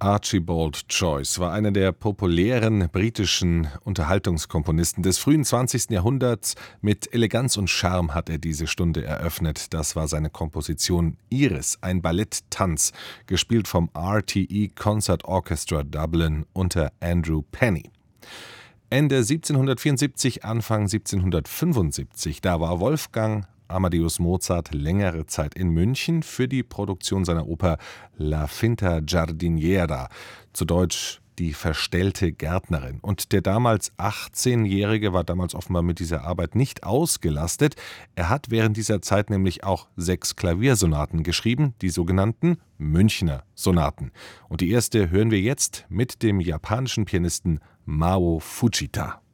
Archibald Joyce war einer der populären britischen Unterhaltungskomponisten des frühen 20. Jahrhunderts. Mit Eleganz und Charme hat er diese Stunde eröffnet. Das war seine Komposition Iris, ein Balletttanz, gespielt vom RTE Concert Orchestra Dublin unter Andrew Penny. Ende 1774, Anfang 1775, da war Wolfgang Amadeus Mozart längere Zeit in München für die Produktion seiner Oper La Finta Giardiniera, zu Deutsch Die verstellte Gärtnerin. Und der damals 18-Jährige war damals offenbar mit dieser Arbeit nicht ausgelastet. Er hat während dieser Zeit nämlich auch 6 Klaviersonaten geschrieben, die sogenannten Münchner Sonaten. Und die erste hören wir jetzt mit dem japanischen Pianisten Mao Fujita.